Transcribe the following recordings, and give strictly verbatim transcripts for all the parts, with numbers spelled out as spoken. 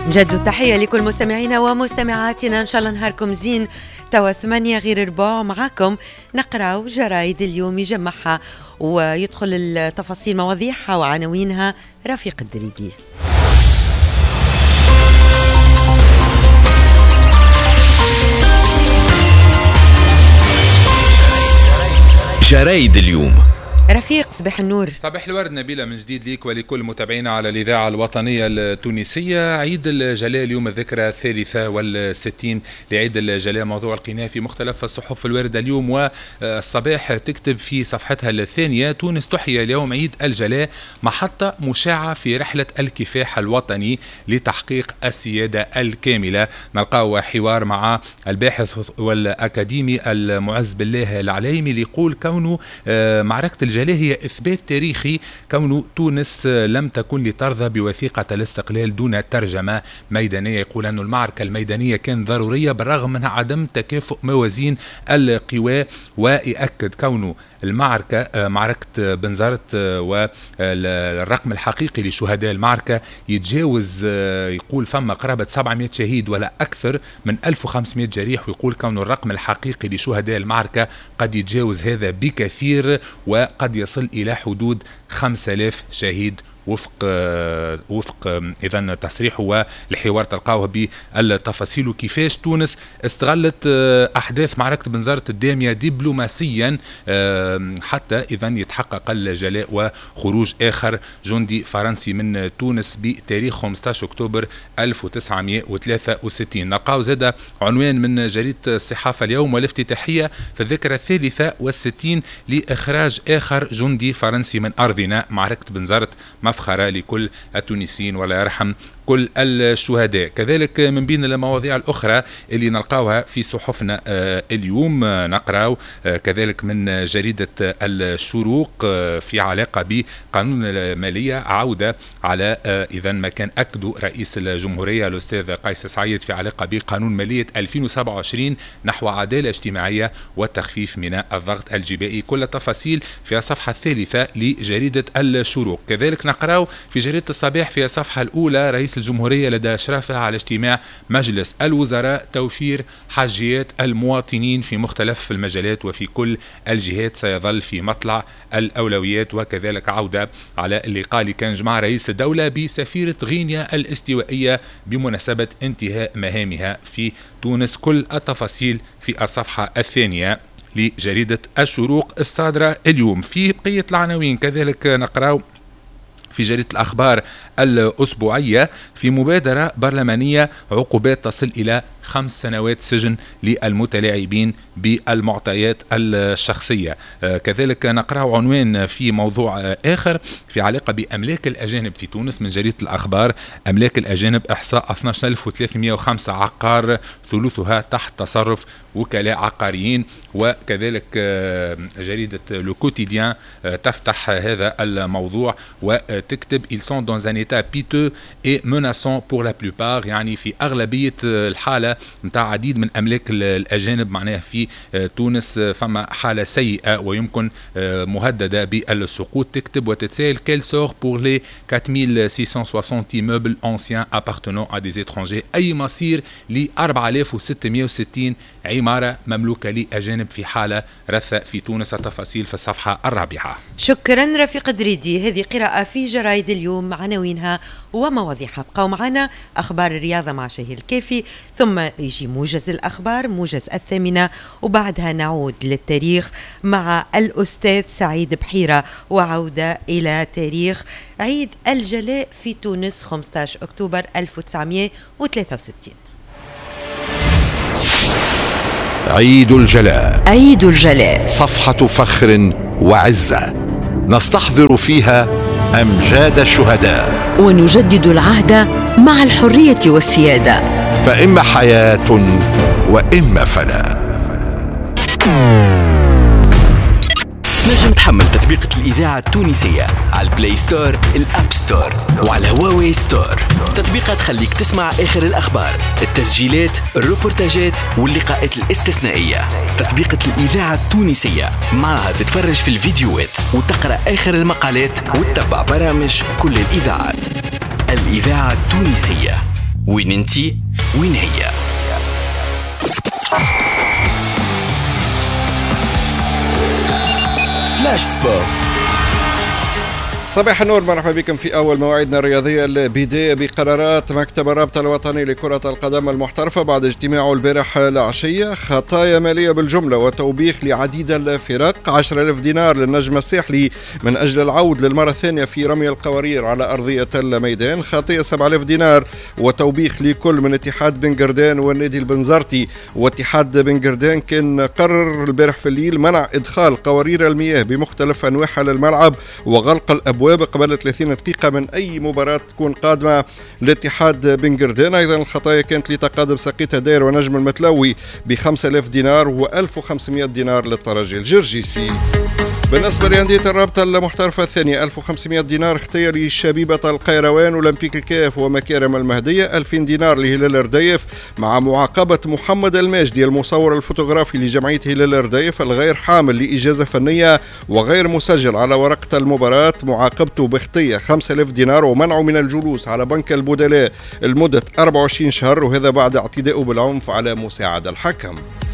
نجدد التحية لكل مستمعينا ومستمعاتنا، إن شاء الله نهاركم زين. توا ثمانية غير ربع معاكم نقرأ جرايد اليوم، يجمعها ويدخل التفاصيل مواضيعها وعناوينها رفيق الدريدي. جرايد اليوم. رفيق صباح النور. صباح الورد نبيلة من جديد ليك ولكل متابعينا على الإذاعة الوطنية التونسية. عيد الجلاء اليوم الذكرى الثالثة والستين لعيد الجلاء، موضوع القناة في مختلف الصحف الواردة اليوم. والصباح تكتب في صفحتها الثانية: تونس تحيي اليوم عيد الجلاء، محطة مشعة في رحلة الكفاح الوطني لتحقيق السيادة الكاملة. نلقاو حوار مع الباحث والأكاديمي المعز بالله العليمي اللي يقول كونه معركة الجلاء هي إثبات تاريخي، كون تونس لم تكن لترضى بوثيقة الاستقلال دون ترجمة ميدانية. يقول أن المعركة الميدانية كانت ضرورية بالرغم من عدم تكافؤ موازين القوى، ويأكد كونه المعركة معركة بنزرت والرقم الحقيقي لشهداء المعركة يتجاوز، يقول فما قرابة سبعمائة شهيد ولا أكثر من ألف وخمسمائة جريح، ويقول كون الرقم الحقيقي لشهداء المعركة قد يتجاوز هذا بكثير وقد يصل إلى حدود خمسة آلاف شهيد وفق وفق اذا تصريحه والحوار تلقاوه بالتفاصيل كيفاش تونس استغلت احداث معركه بنزرت الداميه دبلوماسيا حتى اذا يتحقق الجلاء وخروج اخر جندي فرنسي من تونس بتاريخ خمسة عشر أكتوبر ألف وتسعمائة وثلاثة وستين. نلقاو زاد عنوان من جريده الصحافه اليوم: والافتتاحيه في الذكرى الثالثه والستين لاخراج اخر جندي فرنسي من ارضنا. معركه بنزرت مفخرة لكل التونسيين ولا يرحم كل الشهداء. كذلك من بين المواضيع الأخرى اللي نلقاوها في صحفنا اليوم نقرأ كذلك من جريدة الشروق في علاقة بقانون المالية، عودة على إذا ما كان أكدوا رئيس الجمهورية الأستاذ قيس سعيد في علاقة بقانون مالية ألفين وسبعة وعشرين نحو عدالة اجتماعية والتخفيف من الضغط الجبائي. كل التفاصيل في الصفحة الثالثة لجريدة الشروق. كذلك نقرأ في جريدة الصباح في الصفحة الأولى: رئيس الجمهورية لدى إشرافها على اجتماع مجلس الوزراء توفير حاجيات المواطنين في مختلف المجالات وفي كل الجهات سيظل في مطلع الأولويات. وكذلك عودة على اللقاء اللي كان جمع رئيس الدولة بسفيرة غينيا الاستوائية بمناسبة انتهاء مهامها في تونس. كل التفاصيل في الصفحة الثانية لجريدة الشروق الصادرة اليوم. في بقية العناوين كذلك نقرأ في جريدة الأخبار الأسبوعية: في مبادرة برلمانية عقوبات تصل إلى خمس سنوات سجن للمتلاعبين بالمعطيات الشخصية. كذلك نقرأ عنوان في موضوع آخر في علاقة بأملاك الأجانب في تونس من جريدة الأخبار: أملاك الأجانب إحصاء اثني عشر ألف وثلاثمائة وخمسة عقار ثلثها تحت تصرف وكلاء عقاريين. وكذلك جريدة لو كوتيديان تفتح هذا الموضوع وتكتب: ils sont dans un état piteux et menaçant pour la plupart، يعني في أغلبية الحالة متاع عديد من أملاك الأجانب معناها في تونس فما حالة سيئة ويمكن مهددة بالسقوط. تكتب وتتساءل: quel sort pour les quatre mille six cent soixante immeubles anciens appartenant à des étrangers، أي مصير ل أربعة آلاف وستمائة وستين عمارة مملوكة لأجانب في حالة رثة في تونس. التفاصيل في الصفحة الرابعة. شكرا رفيق دريدي. هذه قراءة في جرايد اليوم، عناوينها ومواضيعها. بقوا معنا أخبار الرياضة مع شهير الكافي، ثم يجي موجز الأخبار موجز الثامنة، وبعدها نعود للتاريخ مع الأستاذ سعيد بحيرة وعودة إلى تاريخ عيد الجلاء في تونس خمسة عشر أكتوبر ألف وتسعمائة وثلاثة وستين. عيد الجلاء. عيد الجلاء صفحة فخر وعزة نستحضر فيها أمجاد الشهداء ونجدد العهد مع الحرية والسيادة، فإما حياة وإما فناء. نجم تحمل تطبيقة الإذاعة التونسية على البلاي ستور، الأب ستور، وعلى الهواوي ستور. تطبيقات تخليك تسمع آخر الأخبار، التسجيلات، الروبورتاجات واللقاءات الاستثنائية. تطبيقة الإذاعة التونسية معها تتفرج في الفيديوهات وتقرأ آخر المقالات وتتبع برامج كل الإذاعات. الإذاعة التونسية وين انتي وين هي. فلاش سبور. صباح النور، مرحبا بكم في أول مواعيدنا الرياضية. البداية بقرارات مكتب الرابطة الوطني لكرة القدم المحترفة بعد اجتماعه البارح العشية. خطايا مالية بالجملة وتوبيخ لعديد الفرق. عشرة آلاف دينار للنجم الساحلي من أجل العود للمرة الثانية في رمي القوارير على أرضية الميدان. خطية سبعة آلاف دينار وتوبيخ لكل من اتحاد بن قردان والنادي البنزرتي. واتحاد بن قردان كان قرر البارح في الليل منع إدخال قوارير المياه بمختلف أنواعها للملعب وغلق الأبواب قبل ثلاثين دقيقة من أي مباراة تكون قادمة لاتحاد بن قردان. أيضا الخطايا كانت لتقادم سقيتة داير ونجم المتلوي ب خمسة آلاف دينار و ألف وخمسمائة دينار للترجي الجرجيسي. بالنسبة لأندية الرابطة المحترفة الثانية ألف وخمسمائة دينار اختياري شبيبة القيروان أولمبيك الكاف ومكارم المهدية. ألفين دينار لهلال الرديف مع معاقبة محمد الماجدي المصور الفوتوغرافي لجمعية هلال الرديف الغير حامل لإجازة فنية وغير مسجل على ورقة المباراة. معاقبته باختية خمسة آلاف دينار ومنعه من الجلوس على بنك البدلاء لمدة أربعة وعشرين شهر، وهذا بعد اعتدائه بالعنف على مساعد الحكم.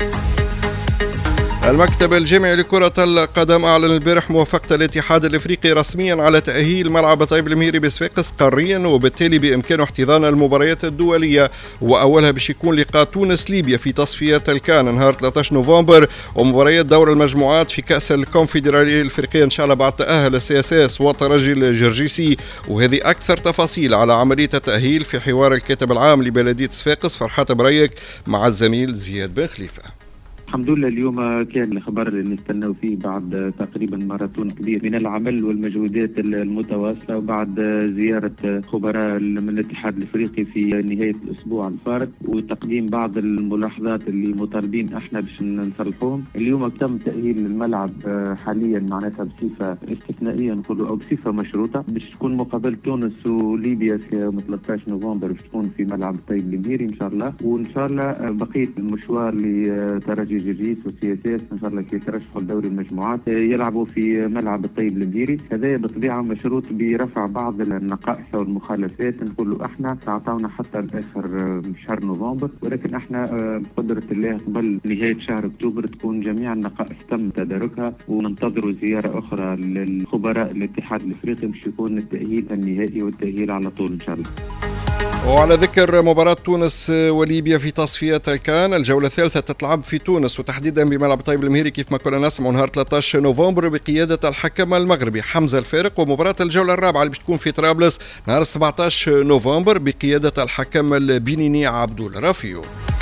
المكتب الجامعي لكرة القدم أعلن البارح موافقة الاتحاد الإفريقي رسميا على تأهيل ملعب طيب المهيري بصفاقس قاريا، وبالتالي بإمكانه احتضان المباريات الدولية، وأولها باش يكون لقاء تونس ليبيا في تصفيات الكان نهار ثلاثة عشر نوفمبر، ومباريات دور المجموعات في كأس الكونفدرالية الإفريقية إن شاء الله بعد تأهل السي اس اس والترجي الجرجيسي. وهذه أكثر تفاصيل على عملية التأهيل في حوار الكاتب العام لبلدية صفاقس فرحات بريك مع الزميل زياد بن خليفة. الحمد لله اليوم كان الخبر اللي نستناو فيه بعد تقريبا ماراثون كبير من العمل والمجهودات المتواصله، وبعد زياره خبراء من الاتحاد الافريقي في نهايه الاسبوع الفارط وتقديم بعض الملاحظات اللي مطالبين احنا باش نصلحوهم. اليوم تم تاهيل الملعب حاليا معناتها بصفه استثنائيه نقولوا او بصفه مشروطه باش تكون مقابله تونس وليبيا في يوم ثلاثة عشر نوفمبر باش تكون في ملعب طيب المهيري ان شاء الله. وان شاء الله بقيه المشوار لترجي جرجيس والسي اس اس ان شاء الله كي يترشحوا لدوري المجموعات يلعبوا في ملعب الطيب المهيري. هذا بطبيعه مشروط برفع بعض النقائص والمخالفات نقولوا احنا تعطونا حتى لاخر شهر نوفمبر، ولكن احنا بقدره الله قبل نهايه شهر اكتوبر تكون جميع النقائص تم تداركها، وننتظروا زياره اخرى للخبراء الاتحاد الافريقي باش يكون التاهيل النهائي والتاهيل على طول ان شاء الله. وعلى ذكر مباراة تونس وليبيا في تصفيات الكان، الجولة الثالثة تتلعب في تونس وتحديدا بملعب طيب المهيري كيف ما كنا نسمع نهار ثلاثة عشر نوفمبر بقيادة الحكم المغربي حمزة الفارق. ومباراة الجولة الرابعة اللي باش تكون في طرابلس نهار سبعة عشر نوفمبر بقيادة الحكم البنيني عبد الرفيع.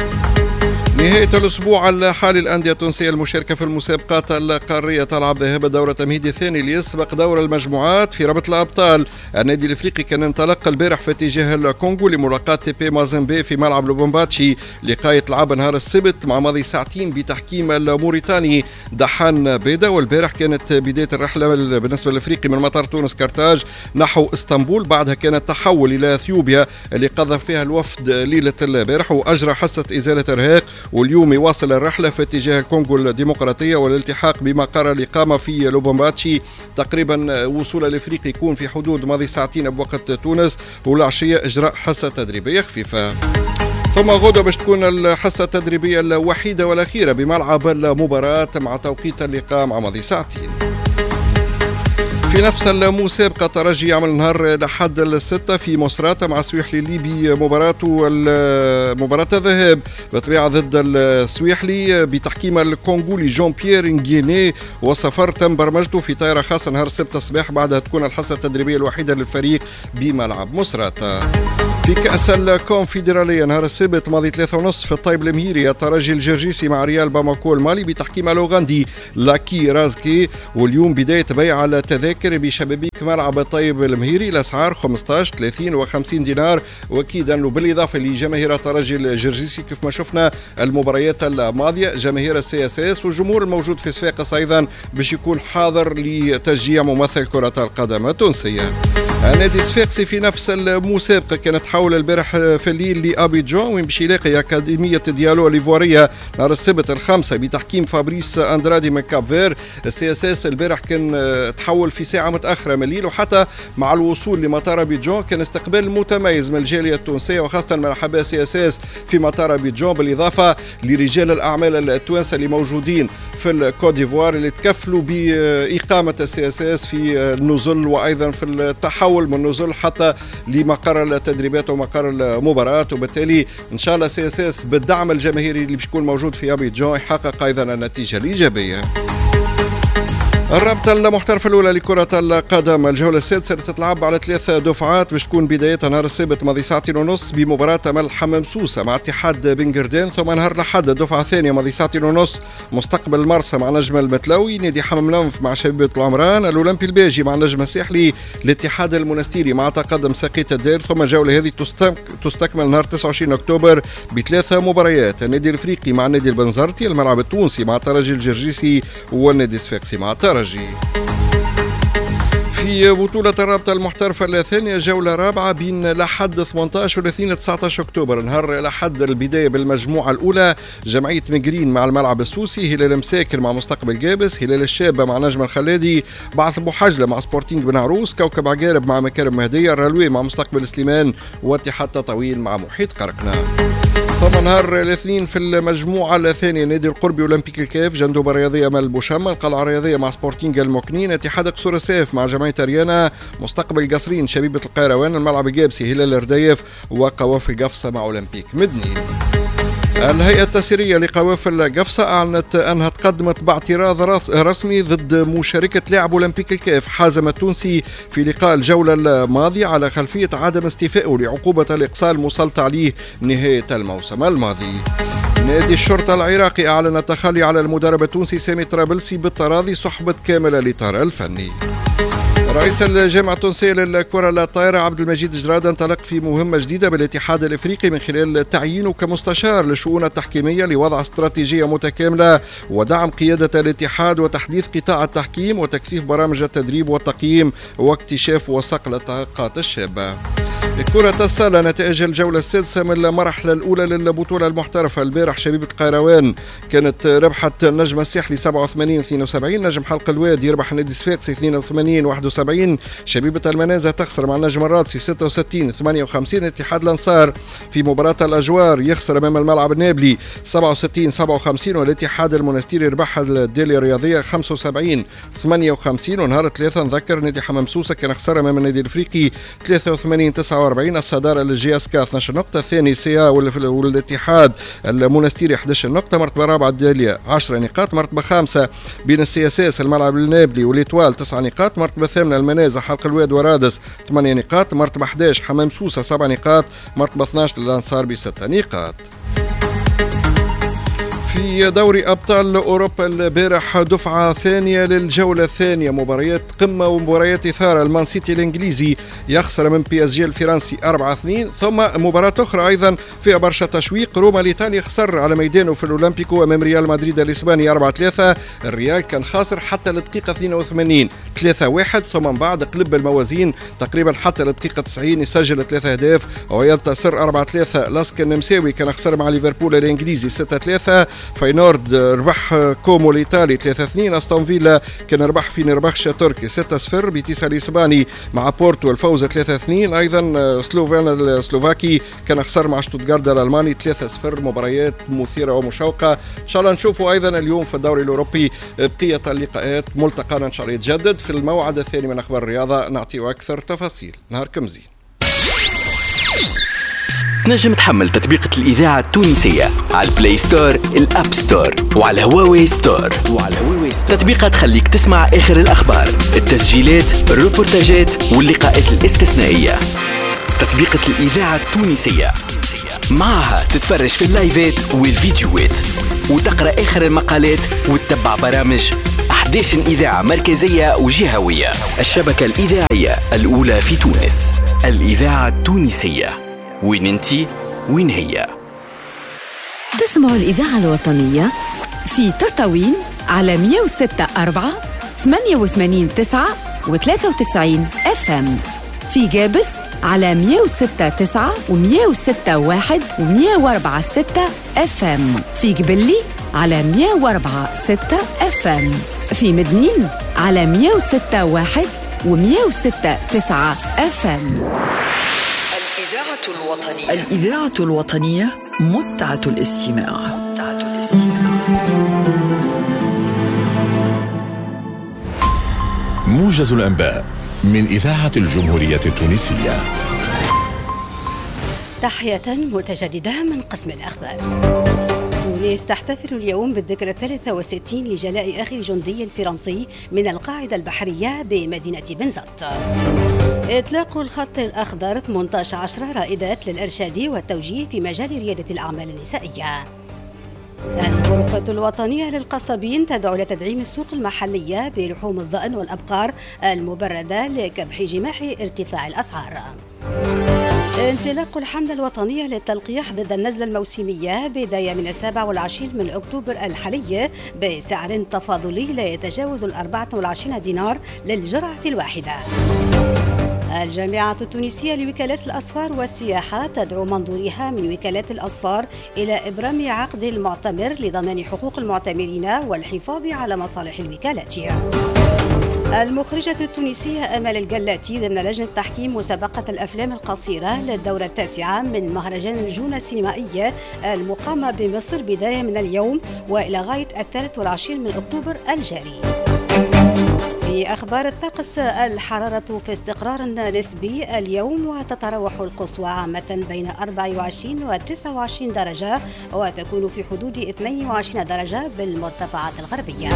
نهاية الأسبوع الحالي الأندية التونسية المشاركة في المسابقات القارية تلعب ذهاب الدورة التمهيدي الثاني ليسبق دور المجموعات في رابطة الأبطال. النادي الإفريقي كان انطلق البارح في اتجاه الكونغو لملاقاة تي بي مازمبي في ملعب لوبومباتشي. لقاء يتلعب نهار السبت مع ماضي ساعتين بتحكيم الموريتاني دحان بيدا. والبارح كانت بداية الرحلة بالنسبة للإفريقي من مطار تونس كرتاج نحو اسطنبول، بعدها كان التحول إلى اثيوبيا اللي قضى فيها الوفد ليلة البارح وأجرى حصة إزالة إرهاق، واليوم يواصل الرحلة في اتجاه الكونغو الديمقراطية والالتحاق بمقر الإقامة في لوبومباتشي. تقريبا وصول الإفريقي يكون في حدود ماضي ساعتين بوقت تونس، والعشية إجراء حصة تدريبية خفيفة. ثم غدا باش تكون الحصة التدريبية الوحيدة والأخيرة بملعب المباراة مع توقيت اللقاء مع ماضي ساعتين. في نفس المسابقة الترجي يعمل نهار لحد الستة في مصراتة مع سويحلي الليبي مباراته مباراة الذهاب بطبيعة ضد السويحلي بتحكيم الكونغولي جون بيير نجيني، والسفر تم برمجته في طائرة خاصة نهار السبت الصباح بعدها تكون الحصة التدريبية الوحيدة للفريق بملعب مصراتة. في كأس الكونفدرالية نهار السبت ماضي ثلاثة ونصف في الطيب المهيري الترجي الجرجيسي مع ريال باماكو المالي بتحكيم الأوغندي لاكي رازكي. واليوم بداية بيع التذاكر بشبابيك ملعب الطيب المهيري، الأسعار خمسة عشر ثلاثين وخمسين دينار، وأكيدا بالإضافة لجماهير الترجي الجرجيسي كيف ما شفنا المباريات الماضية جماهير السي اس اس والجمهور الموجود في صفاقس أيضا باش يكون حاضر لتشجيع ممثل كرة القدم التونسية. نادي صفاقسي في نفس المسابقة كانت تحول البارح في الليل لأبيجان وين باش يلاقي أكاديمية ديالو الإيفوارية نهار السبت الخامسة بتحكيم فابريس أندرادي من كاب فير. السي اس اس البارح كان تحول في ساعة متأخرة من الليل، وحتى مع الوصول لمطار أبيجان كان استقبال متميز من الجالية التونسية وخاصة من حباء سي اس اس في مطار أبيجان، بالإضافة لرجال الأعمال التوانسة اللي موجودين في الكوت ديفوار اللي تكفلوا بإقامة السي اس اس في النزل وأيضا في التحول من النزل حتى لمقر التدريبات ومقر المباراة. وبالتالي إن شاء الله سي اس اس بالدعم الجماهيري اللي بيكون موجود في أبيجان يحقق أيضا النتيجة الإيجابية. الرابطة المحترفة الأولى لكرة القدم الجولة السادسة تتلعب على ثلاث دفعات باش تكون بدايتها نهار السبت ماضي ساعتين ونص بمباراة أمل حمام سوسة مع اتحاد بنجردين، ثم نهار الأحد الدفعة الثانية ماضي ساعتين ونص مستقبل المرسى مع نجم المتلوي، نادي حمام لنف مع شبيبة العمران، الأولمبي الباجي مع النجم الساحلي، الاتحاد المنستيري مع تقدم ساقية الدير. ثم الجولة هذه تستكمل نهار تسعة وعشرين أكتوبر بثلاثة مباريات، النادي الإفريقي مع النادي البنزرتي، الملعب التونسي مع الترجي الجرجيسي والنادي الصفاقسي مع الترجي. في بطولة الرابطة المحترفة الثانية جولة رابعة بين لحد ثمانية عشر والاثنين تسعة عشر أكتوبر. نهار لحد البداية بالمجموعة الأولى جمعية مقرين مع الملعب السوسي، هلال مساكن مع مستقبل جابس، هلال الشابة مع نجم الخلادي، بعث بوحجلة مع سبورتينج بن عروس، كوكب عقارب مع مكارم مهدية، الرلوي مع مستقبل سليمان، واتحاد تطاويل مع محيط قرقنة. ثم نهار الاثنين في المجموعة الثانية نادي القربي أولمبيك الكاف، جندوبة رياضية مع البوشمة، القلعة الرياضية مع سبورتينج المكنين، اتحاد قصور السيف مع جمعية ريانا، مستقبل قصرين شبيبة القيروان، الملعب الجابسي هلال الرديف، وقوافل قفصة مع أولمبيك مدني. الهيئة التسييرية لقوافل قفصة أعلنت أنها تقدمت باعتراض رسمي ضد مشاركة لاعب أولمبيك الكاف حازم التونسي في لقاء الجولة الماضية على خلفية عدم استيفائه لعقوبة الإقصاء المسلط عليه نهاية الموسم الماضي. نادي الشرطة العراقي أعلن التخلي على المدرب التونسي سامي طرابلسي بالتراضي صحبة كاملة لطار الفني. رئيس الجامعة التونسية للكرة الطائرة عبد المجيد جراد انطلق في مهمة جديدة بالاتحاد الإفريقي من خلال تعيينه كمستشار للشؤون التحكيمية لوضع استراتيجية متكاملة ودعم قيادة الاتحاد وتحديث قطاع التحكيم وتكثيف برامج التدريب والتقييم واكتشاف وصقل الطاقات الشابة. كرة السلة نتائج الجولة السادسة من المرحلة الأولى للبطولة المحترفة. البارح شبيبة القيروان كانت ربحت النجم الساحلي سبعة وثمانين اثنين وسبعين، نجم حلق الواد يربح النادي الصفاقسي اثنين وثمانين واحد وسبعين، شبيبة المنازة تخسر مع النجم الرادسي ستة وستين ثمانية وخمسين، اتحاد الأنصار في مباراة الأجوار يخسر أمام الملعب النابلي سبعة وستين سبعة وخمسين، والاتحاد المنستيري يربح الدالية الرياضية خمسة وسبعين ثمانية وخمسين. ونهار ثلاثة نذكر نادي حمام سوسة كان خسر أمام النادي الإفريقي ثلاثة وثمانين تسعة وأربعين. الصدارة للجي اس كا اثني عشر نقطة، الثاني سيا والاتحاد المنستيري أحد عشر نقطة، مرتبة رابعة الدالية عشر نقاط، مرتبة خامسة بين السي اس اس الملعب النابلي والإتوال تسع نقاط، مرتبة ثامنة المنازة حلق الواد ورادس ثمانية نقاط، مرتبة أحد عشر حمام سوسة سبع نقاط، مرتبة اثني عشر للأنصار بستة نقاط. في دوري أبطال أوروبا البارح دفعة ثانية للجولة الثانية، مباريات قمة ومباريات إثارة. المان سيتي الإنجليزي يخسر من بي اس جي الفرنسي أربعة اثنين، ثم مباراة أخرى أيضا فيها برشا تشويق، روما الإيطالي خسر على ميدانه في الأولمبيكو أمام ريال مدريد الإسباني أربعة ثلاثة، الريال كان خاسر حتى الدقيقة اثنين وثمانين ثلاثة واحد، ثم من بعد قلب الموازين تقريبا حتى الدقيقة تسعين يسجل ثلاثة أهداف وينتصر أربعة ثلاثة. لاسك النمساوي كان خسر مع ليفربول الإنجليزي ستة ثلاثة، فاينورد ربح كومو الإيطالي ثلاثة اثنين، أستون فيلا كان ربح في نربخشة تركي ستة صفر، بيتيس الإسباني مع بورتو الفوز ثلاثة اثنين، أيضا سلوفان السلوفاكي كان خسر مع شتوتغارت الألماني ثلاثة صفر. مباريات مثيرة ومشوقة إن شاء الله نشوفوا أيضا اليوم في الدوري الأوروبي بقية اللقاءات. ملتقانا إن شاء الله يتجدد في الموعد الثاني من أخبار الرياضة، نعطيه أكثر تفاصيل. نهاركم زين. تنجم تحمل تطبيقة الإذاعة التونسية على البلاي ستور، الأب ستور، وعلى هواوي ستور. وعلى هواوي ستور تطبيقات تخليك تسمع آخر الأخبار، التسجيلات، الروبورتاجات واللقاءات الاستثنائية. تطبيقة الإذاعة التونسية معها تتفرج في اللايفات والفيديوهات وتقرأ آخر المقالات وتتبع برامج أحد عشر إذاعة مركزية وجهوية. الشبكة الإذاعية الأولى في تونس، الإذاعة التونسية. وين انتي وين هي؟ تسمع الإذاعة الوطنية في تطاوين على مية وستة أربعة ثمانية وثمانين تسعة وثلاثة وتسعين اف ام، في جابس على مية وستة تسعة ومية وستة واحد ومية وأربعة ستة اف ام، في جبلي على مية وأربعة ستة اف ام، في مدنين على مية وستة واحد ومية وستة تسعة اف ام. الإذاعة الوطنية الإذاعة الوطنية متعة الاستماع. متعة الاستماع. موجز الأنباء من إذاعة الجمهورية التونسية. تحية متجددة من قسم الأخبار. تونس تحتفل اليوم بالذكرى الثالثة والستين لجلاء أخي جندي فرنسي من القاعدة البحرية بمدينة بنزرت. إطلاق الخط الأخضر ثمانية عشر رائدات للإرشاد والتوجيه في مجال ريادة الأعمال النسائية. الغرفة الوطنية للقصبين تدعو لتدعيم السوق المحلية بلحوم الضأن والأبقار المبردة لكبح جماح ارتفاع الأسعار. انطلاق الحملة الوطنية للتلقيح ضد النزلة الموسمية بداية من السابع والعشرين من أكتوبر الحالي بسعر تفاضلي لا يتجاوز الأربعة والعشرين دينار للجرعة الواحدة. الجامعة التونسية لوكالات الأسفار والسياحة تدعو منظوريها من وكالات الأسفار إلى إبرام عقد المعتمر لضمان حقوق المعتمرين والحفاظ على مصالح الوكالات. المخرجة التونسية أمال الجلاتي ضمن لجنة تحكيم مسابقة الأفلام القصيرة للدورة التاسعة من مهرجان الجونة السينمائية المقامة بمصر بداية من اليوم وإلى غاية الثالث والعشرين من أكتوبر الجاري. في أخبار الطقس، الحرارة في استقرار نسبي اليوم وتتراوح القصوى عامة بين أربعة وعشرين و تسعة وعشرين درجة وتكون في حدود اثنين وعشرين درجة بالمرتفعات الغربية.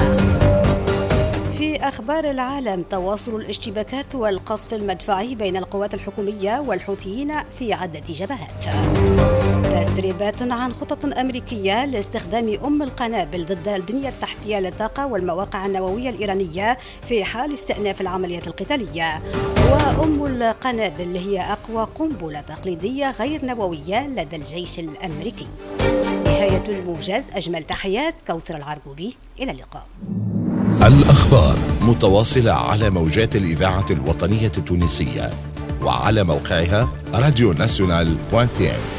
في أخبار العالم، تواصل الاشتباكات والقصف المدفعي بين القوات الحكومية والحوثيين في عدة جبهات. تسريبات عن خطط أمريكية لاستخدام أم القنابل ضد البنية التحتية للطاقة والمواقع النووية الإيرانية في حال استئناف العمليات القتالية. وأم القنابل هي أقوى قنبلة تقليدية غير نووية لدى الجيش الأمريكي. نهاية الموجز، أجمل تحيات كوثر العرقوبي، إلى اللقاء. الأخبار متواصلة على موجات الإذاعة الوطنية التونسية وعلى موقعها راديو ناسيونال دوت تي ام.